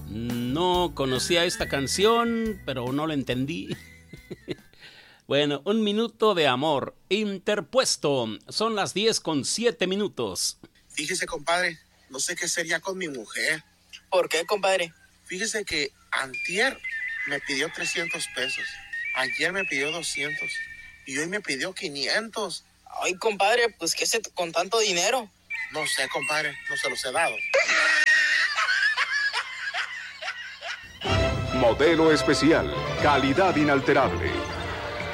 No conocía esta canción, pero no la entendí. Bueno, Un minuto de amor, interpuesto. Son las 10:07. Fíjese, compadre, no sé qué sería con mi mujer. ¿Por qué, compadre? Fíjese que antier me pidió 300 pesos. Ayer me pidió 200. Y hoy me pidió 500. Ay, compadre, pues ¿qué hace con tanto dinero? No sé, compadre, no se los he dado. Modelo especial, calidad inalterable.